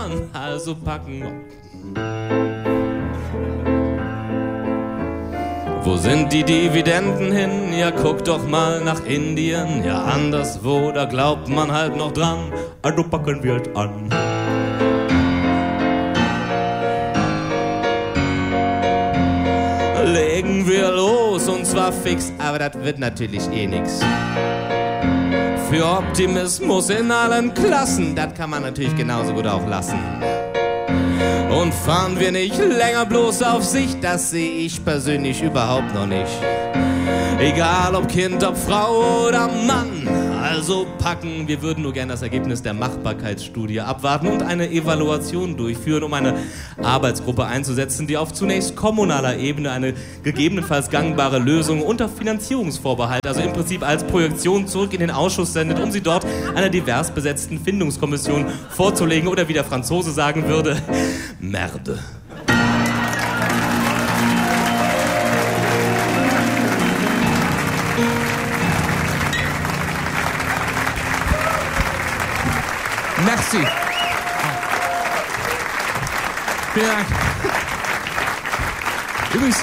an, also packen. Wo sind die Dividenden hin? Ja, guck doch mal nach Indien. Ja, anderswo, da glaubt man halt noch dran. Also packen wir halt an. Legen wir los, und zwar fix, aber das wird natürlich eh nix. Für Optimismus in allen Klassen, das kann man natürlich genauso gut auch lassen. Und fahren wir nicht länger bloß auf Sicht, das sehe ich persönlich überhaupt noch nicht. Egal ob Kind, ob Frau oder Mann, also packen. Wir würden nur gerne das Ergebnis der Machbarkeitsstudie abwarten und eine Evaluation durchführen, um eine Arbeitsgruppe einzusetzen, die auf zunächst kommunaler Ebene eine gegebenenfalls gangbare Lösung unter Finanzierungsvorbehalt, also im Prinzip als Projektion zurück in den Ausschuss sendet, um sie dort einer divers besetzten Findungskommission vorzulegen oder wie der Franzose sagen würde, Merde. Merci. Vielen Dank. Übrigens.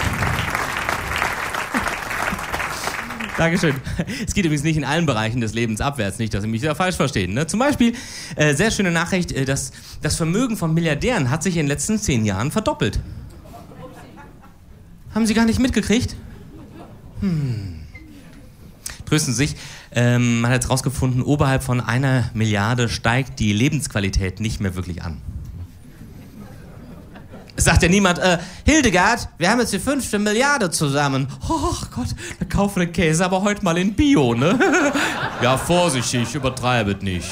Dankeschön. Es geht übrigens nicht in allen Bereichen des Lebens abwärts, nicht, dass Sie mich da falsch verstehen. Ne? Zum Beispiel, sehr schöne Nachricht, das Vermögen von Milliardären hat sich in den letzten 10 Jahren verdoppelt. Haben Sie gar nicht mitgekriegt? Trösten Sie sich. Man hat jetzt rausgefunden, oberhalb von 1 Milliarde steigt die Lebensqualität nicht mehr wirklich an. Es sagt ja niemand, Hildegard, wir haben jetzt die 5. Milliarde zusammen. Oh Gott, da kaufen wir den Käse aber heute mal in Bio, ne? Ja, vorsichtig, übertreibet nicht.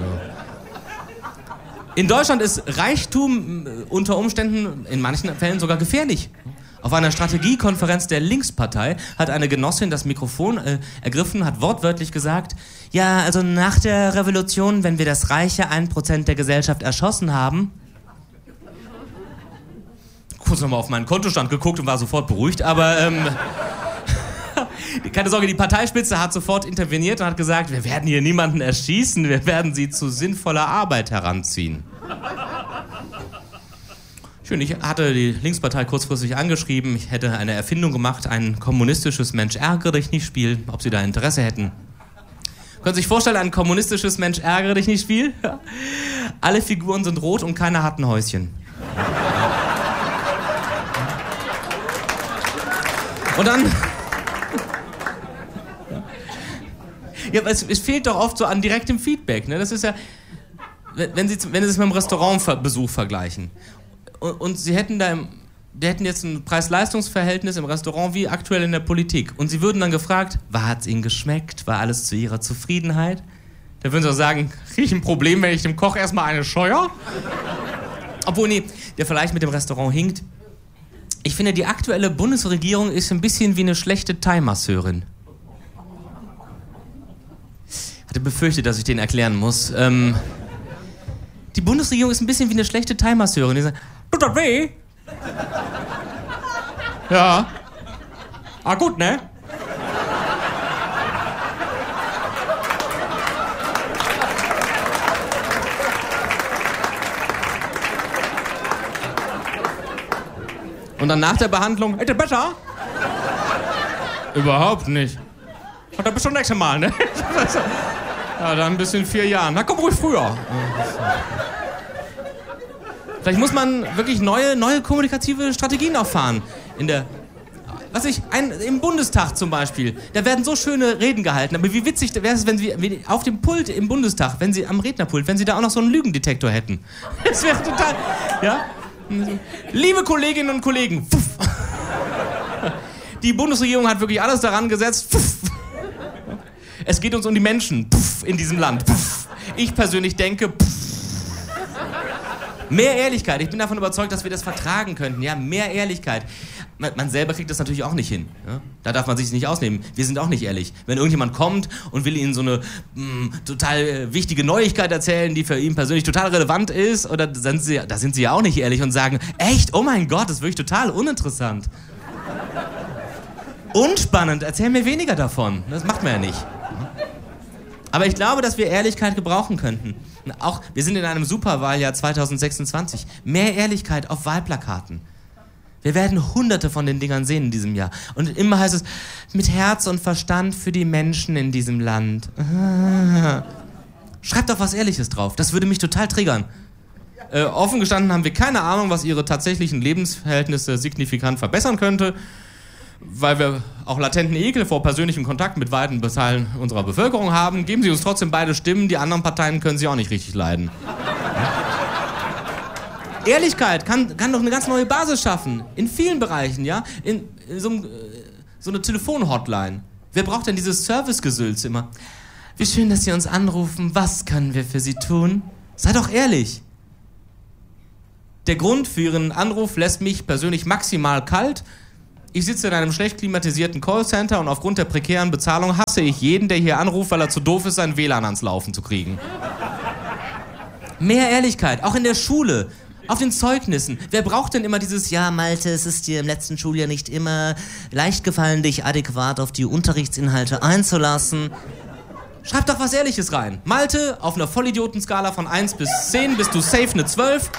In Deutschland ist Reichtum unter Umständen in manchen Fällen sogar gefährlich. Auf einer Strategiekonferenz der Linkspartei hat eine Genossin das Mikrofon ergriffen, hat wortwörtlich gesagt, ja, also nach der Revolution, wenn wir das reiche 1% der Gesellschaft erschossen haben. Kurz nochmal auf meinen Kontostand geguckt und war sofort beruhigt, aber keine Sorge, die Parteispitze hat sofort interveniert und hat gesagt, wir werden hier niemanden erschießen, wir werden sie zu sinnvoller Arbeit heranziehen. Schön, ich hatte die Linkspartei kurzfristig angeschrieben, ich hätte eine Erfindung gemacht, ein kommunistisches Mensch-ärgere-dich-nicht-Spiel, ob Sie da Interesse hätten. Können Sie sich vorstellen, ein kommunistisches Mensch-ärgere-dich-nicht-Spiel? Ja. Alle Figuren sind rot und keiner hat ein Häuschen. Und dann... Ja, es fehlt doch oft so an direktem Feedback, ne? Das ist ja... Wenn Sie es mit einem Restaurantbesuch vergleichen... Und Sie hätten jetzt ein Preis-Leistungs-Verhältnis im Restaurant wie aktuell in der Politik. Und Sie würden dann gefragt, hat es Ihnen geschmeckt? War alles zu Ihrer Zufriedenheit? Da würden Sie auch sagen, kriege ich ein Problem, wenn ich dem Koch erstmal eine scheuer? Obwohl, nee, der Vergleich mit dem Restaurant hinkt. Ich finde, die aktuelle Bundesregierung ist ein bisschen wie eine schlechte Thai-Masseurin. Ich hatte befürchtet, dass ich den erklären muss. Die Bundesregierung ist ein bisschen wie eine schlechte Thai-Masseurin. Die sagt, tut das weh? Ja. Ah, gut, ne? Und dann nach der Behandlung, hätte besser? Überhaupt nicht. Und dann bis zum nächsten Mal, ne? Ja, dann bis in 4 Jahren. Na, komm ruhig früher. Vielleicht muss man wirklich neue kommunikative Strategien auch fahren. Im Bundestag zum Beispiel. Da werden so schöne Reden gehalten. Aber wie witzig wäre es, wenn Sie auf dem Pult im Bundestag, wenn Sie am Rednerpult, wenn Sie da auch noch so einen Lügendetektor hätten. Das wäre total... Ja? Liebe Kolleginnen und Kollegen, pfuff. Die Bundesregierung hat wirklich alles daran gesetzt. Pfuff. Es geht uns um die Menschen in diesem Land. Ich persönlich denke, mehr Ehrlichkeit. Ich bin davon überzeugt, dass wir das vertragen könnten. Ja, mehr Ehrlichkeit. Man selber kriegt das natürlich auch nicht hin. Ja? Da darf man sich nicht ausnehmen. Wir sind auch nicht ehrlich. Wenn irgendjemand kommt und will Ihnen so eine total wichtige Neuigkeit erzählen, die für ihn persönlich total relevant ist, oder da sind Sie ja auch nicht ehrlich und sagen, echt, oh mein Gott, das ist wirklich total uninteressant. Unspannend, erzähl mir weniger davon. Das macht man ja nicht. Aber ich glaube, dass wir Ehrlichkeit gebrauchen könnten. Auch, wir sind in einem Superwahljahr 2026. Mehr Ehrlichkeit auf Wahlplakaten. Wir werden hunderte von den Dingern sehen in diesem Jahr. Und immer heißt es, mit Herz und Verstand für die Menschen in diesem Land. Schreibt doch was Ehrliches drauf. Das würde mich total triggern. Offen gestanden haben wir keine Ahnung, was ihre tatsächlichen Lebensverhältnisse signifikant verbessern könnte, weil wir auch latenten Ekel vor persönlichem Kontakt mit weiten Teilen unserer Bevölkerung haben. Geben Sie uns trotzdem beide Stimmen, die anderen Parteien können Sie auch nicht richtig leiden. Ehrlichkeit kann doch eine ganz neue Basis schaffen. In vielen Bereichen, ja? In so eine Telefon-Hotline. Wer braucht denn dieses Servicegesülz immer? Wie schön, dass Sie uns anrufen. Was können wir für Sie tun? Sei doch ehrlich. Der Grund für Ihren Anruf lässt mich persönlich maximal kalt. Ich sitze in einem schlecht klimatisierten Callcenter und aufgrund der prekären Bezahlung hasse ich jeden, der hier anruft, weil er zu doof ist, sein WLAN ans Laufen zu kriegen. Mehr Ehrlichkeit, auch in der Schule. Auf den Zeugnissen. Wer braucht denn immer dieses Ja, Malte, es ist dir im letzten Schuljahr nicht immer leicht gefallen, dich adäquat auf die Unterrichtsinhalte einzulassen? Schreib doch was Ehrliches rein. Malte, auf einer Vollidiotenskala von 1 bis 10 bist du safe eine 12.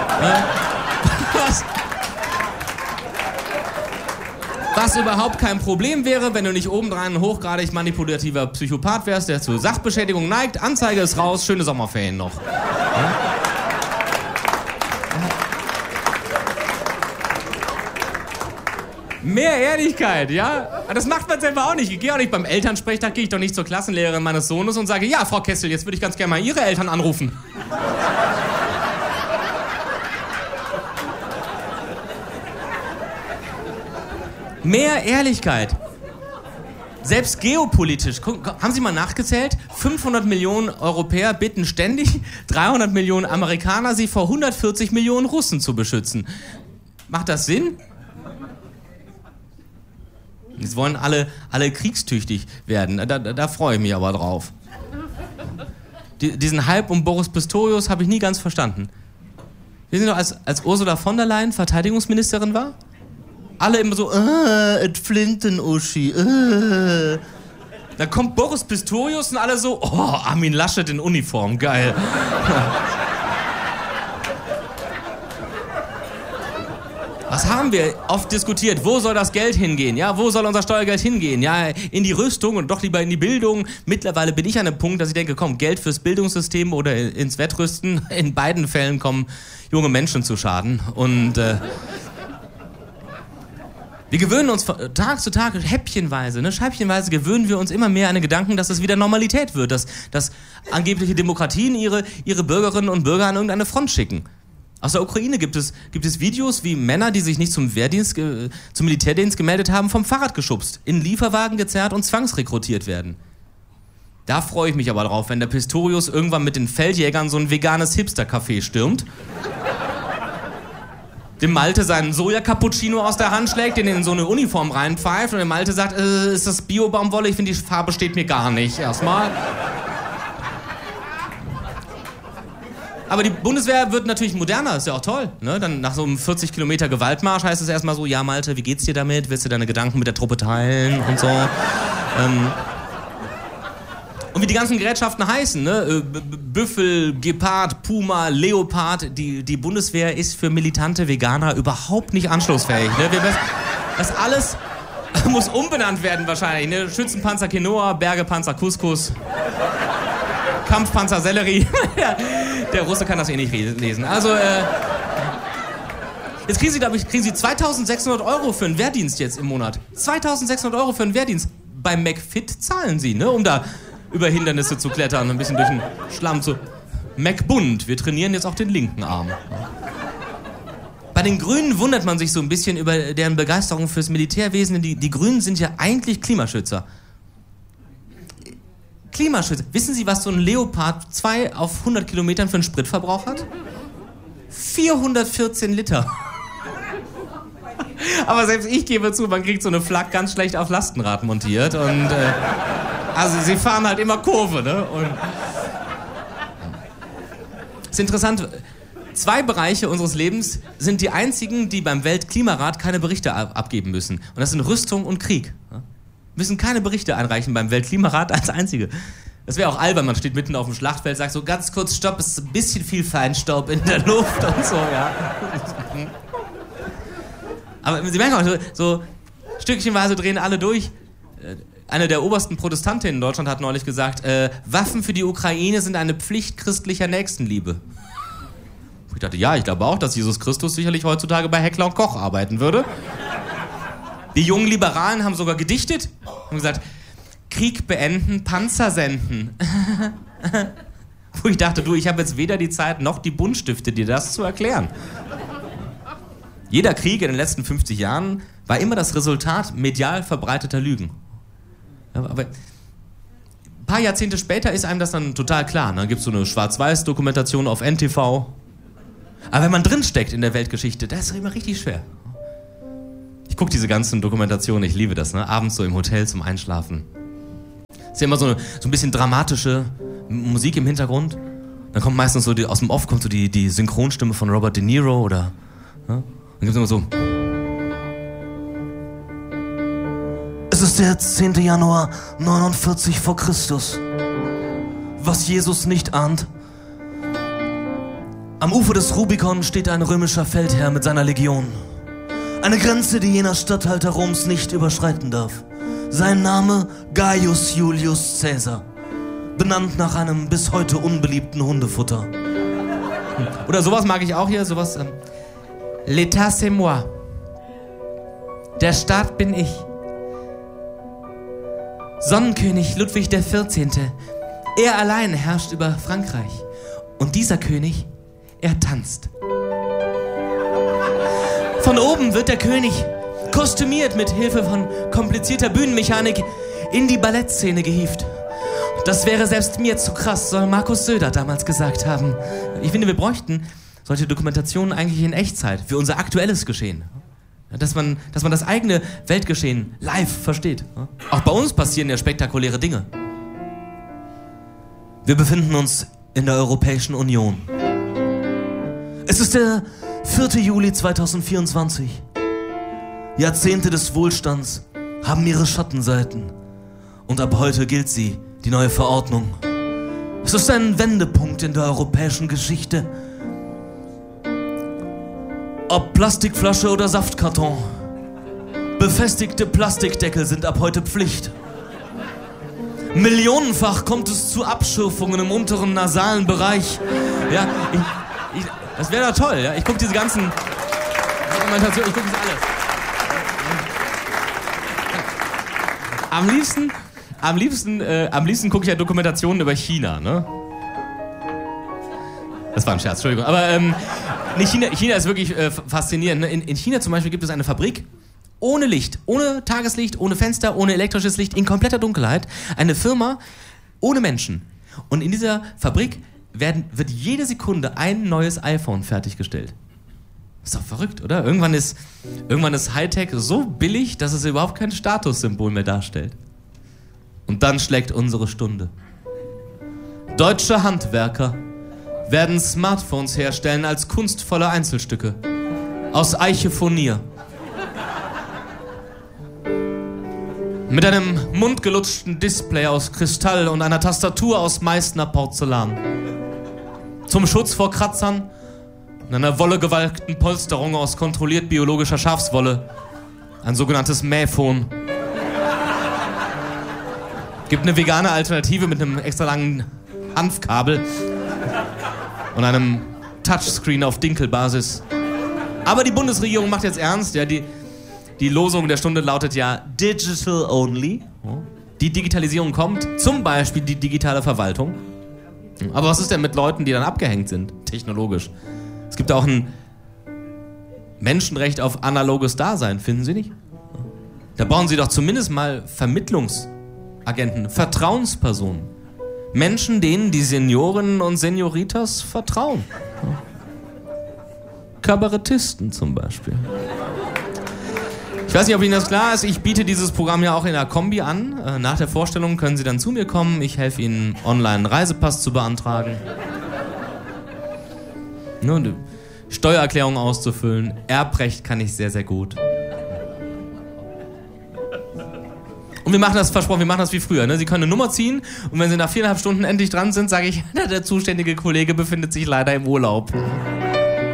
Was überhaupt kein Problem wäre, wenn du nicht obendrein ein hochgradig manipulativer Psychopath wärst, der zur Sachbeschädigung neigt. Anzeige ist raus, schöne Sommerferien noch. Mehr Ehrlichkeit, ja? Das macht man selber auch nicht. Ich gehe auch nicht beim Elternsprechtag, gehe ich doch nicht zur Klassenlehrerin meines Sohnes und sage, ja, Frau Kessel, jetzt würde ich ganz gerne mal Ihre Eltern anrufen. Mehr Ehrlichkeit. Selbst geopolitisch. Haben Sie mal nachgezählt? 500 Millionen Europäer bitten ständig 300 Millionen Amerikaner, sie vor 140 Millionen Russen zu beschützen. Macht das Sinn? Jetzt wollen alle kriegstüchtig werden. Da freue ich mich aber drauf. Diesen Hype um Boris Pistorius habe ich nie ganz verstanden. Wissen Sie noch, als Ursula von der Leyen Verteidigungsministerin war? Alle immer so, et Flinten-Uschi, Da kommt Boris Pistorius und alle so, oh, Armin Laschet in Uniform, geil. Was haben wir oft diskutiert? Wo soll das Geld hingehen? Ja, wo soll unser Steuergeld hingehen? Ja, in die Rüstung und doch lieber in die Bildung. Mittlerweile bin ich an einem Punkt, dass ich denke, komm, Geld fürs Bildungssystem oder ins Wettrüsten. In beiden Fällen kommen junge Menschen zu Schaden. Und wir gewöhnen uns Tag zu Tag, häppchenweise, scheibchenweise gewöhnen wir uns immer mehr an den Gedanken, dass es wieder Normalität wird, dass angebliche Demokratien ihre Bürgerinnen und Bürger an irgendeine Front schicken. Aus der Ukraine gibt es Videos, wie Männer, die sich nicht zum Militärdienst gemeldet haben, vom Fahrrad geschubst, in Lieferwagen gezerrt und zwangsrekrutiert werden. Da freue ich mich aber drauf, wenn der Pistorius irgendwann mit den Feldjägern so ein veganes Hipster-Café stürmt, dem Malte seinen Soja-Cappuccino aus der Hand schlägt, den in so eine Uniform reinpfeift und der Malte sagt, ist das Bio-Baumwolle? Ich finde, die Farbe steht mir gar nicht. Erstmal. Aber die Bundeswehr wird natürlich moderner, ist ja auch toll. Ne? Dann nach so einem 40 Kilometer Gewaltmarsch heißt es erstmal so, ja Malte, wie geht's dir damit? Willst du deine Gedanken mit der Truppe teilen und so? Und wie die ganzen Gerätschaften heißen, ne? Büffel, Gepard, Puma, Leopard, die Bundeswehr ist für militante Veganer überhaupt nicht anschlussfähig. Ne? Das alles muss umbenannt werden wahrscheinlich. Ne? Schützenpanzer Quinoa, Bergepanzer Couscous. Kampfpanzer Sellerie. Der Russe kann das eh nicht lesen. Also, jetzt kriegen Sie 2.600 Euro für einen Wehrdienst jetzt im Monat. 2.600 Euro für einen Wehrdienst. Bei McFit zahlen Sie, ne? Um da über Hindernisse zu klettern, ein bisschen durch den Schlamm zu... McBund, wir trainieren jetzt auch den linken Arm. Bei den Grünen wundert man sich so ein bisschen über deren Begeisterung fürs Militärwesen. Die Grünen sind ja eigentlich Klimaschützer. Klimaschützer. Wissen Sie, was so ein Leopard 2 auf 100 Kilometern für einen Spritverbrauch hat? 414 Liter. Aber selbst ich gebe zu, man kriegt so eine Flak ganz schlecht auf Lastenrad montiert. Und also sie fahren halt immer Kurve, ne? Und ist interessant. 2 Bereiche unseres Lebens sind die einzigen, die beim Weltklimarat keine Berichte abgeben müssen. Und das sind Rüstung und Krieg. Wir müssen keine Berichte einreichen beim Weltklimarat als einzige. Das wäre auch albern, man steht mitten auf dem Schlachtfeld, sagt so ganz kurz Stopp, es ist ein bisschen viel Feinstaub in der Luft und so, ja. Aber Sie merken auch, so stückchenweise drehen alle durch. Eine der obersten Protestantinnen in Deutschland hat neulich gesagt, Waffen für die Ukraine sind eine Pflicht christlicher Nächstenliebe. Ich dachte, ja, ich glaube auch, dass Jesus Christus sicherlich heutzutage bei Heckler und Koch arbeiten würde. Die jungen Liberalen haben sogar gedichtet und gesagt, Krieg beenden, Panzer senden. Wo ich dachte, ich habe jetzt weder die Zeit noch die Buntstifte, dir das zu erklären. Jeder Krieg in den letzten 50 Jahren war immer das Resultat medial verbreiteter Lügen. Aber ein paar Jahrzehnte später ist einem das dann total klar. Dann gibt es so eine Schwarz-Weiß-Dokumentation auf NTV. Aber wenn man drinsteckt in der Weltgeschichte, das ist immer richtig schwer. Ich gucke diese ganzen Dokumentationen, ich liebe das, ne? Abends so im Hotel zum Einschlafen. Ist ja immer so ein bisschen dramatische Musik im Hintergrund. Dann kommt meistens so aus dem Off kommt so die Synchronstimme von Robert De Niro oder... Ne? Dann gibt es immer so... Es ist der 10. Januar 49 vor Christus. Was Jesus nicht ahnt. Am Ufer des Rubikon steht ein römischer Feldherr mit seiner Legion. Eine Grenze, die jener Statthalter Roms nicht überschreiten darf. Sein Name Gaius Julius Caesar. Benannt nach einem bis heute unbeliebten Hundefutter. Oder sowas mag ich auch hier, sowas... L'état c'est moi. Der Staat bin ich. Sonnenkönig Ludwig XIV. Er allein herrscht über Frankreich. Und dieser König, er tanzt. Von oben wird der König kostümiert mit Hilfe von komplizierter Bühnenmechanik in die Ballettszene gehievt. Das wäre selbst mir zu krass, soll Markus Söder damals gesagt haben. Ich finde, wir bräuchten solche Dokumentationen eigentlich in Echtzeit für unser aktuelles Geschehen. Dass man das eigene Weltgeschehen live versteht. Auch bei uns passieren ja spektakuläre Dinge. Wir befinden uns in der Europäischen Union. Es ist der 4. Juli 2024. Jahrzehnte des Wohlstands haben ihre Schattenseiten. Und ab heute gilt sie, die neue Verordnung. Es ist ein Wendepunkt in der europäischen Geschichte. Ob Plastikflasche oder Saftkarton. Befestigte Plastikdeckel sind ab heute Pflicht. Millionenfach kommt es zu Abschürfungen im unteren nasalen Bereich. Ja, das wäre doch toll. Ja? Ich gucke diese ganzen Dokumentationen, ich gucke das alles. Am liebsten gucke ich ja Dokumentationen über China, ne? Das war ein Scherz, Entschuldigung. Aber China ist wirklich faszinierend. Ne? In China zum Beispiel gibt es eine Fabrik ohne Licht, ohne Tageslicht, ohne Fenster, ohne elektrisches Licht, in kompletter Dunkelheit. Eine Firma ohne Menschen. Und in dieser Fabrik wird jede Sekunde ein neues iPhone fertiggestellt. Ist doch verrückt, oder? Irgendwann ist Hightech so billig, dass es überhaupt kein Statussymbol mehr darstellt. Und dann schlägt unsere Stunde. Deutsche Handwerker werden Smartphones herstellen als kunstvolle Einzelstücke. Aus Eiche-Furnier. Mit einem mundgelutschten Display aus Kristall und einer Tastatur aus Meißner Porzellan. Zum Schutz vor Kratzern und einer wollegewalkten Polsterung aus kontrolliert biologischer Schafswolle. Ein sogenanntes Mähphone. Gibt eine vegane Alternative mit einem extra langen Hanfkabel und einem Touchscreen auf Dinkelbasis. Aber die Bundesregierung macht jetzt ernst. Ja, die Losung der Stunde lautet ja Digital Only. Die Digitalisierung kommt, zum Beispiel die digitale Verwaltung. Aber was ist denn mit Leuten, die dann abgehängt sind, technologisch? Es gibt auch ein Menschenrecht auf analoges Dasein, finden Sie nicht? Da brauchen Sie doch zumindest mal Vermittlungsagenten, Vertrauenspersonen. Menschen, denen die Seniorinnen und Senioritas vertrauen. Kabarettisten zum Beispiel. Ich weiß nicht, ob Ihnen das klar ist, ich biete dieses Programm ja auch in der Kombi an. Nach der Vorstellung können Sie dann zu mir kommen. Ich helfe Ihnen, online einen Reisepass zu beantragen. Eine Steuererklärung auszufüllen. Erbrecht kann ich sehr, sehr gut. Und Und wir machen das versprochen, wir machen das wie früher. Ne? Sie können eine Nummer ziehen und wenn Sie nach 4,5 Stunden endlich dran sind, sage ich, der zuständige Kollege befindet sich leider im Urlaub.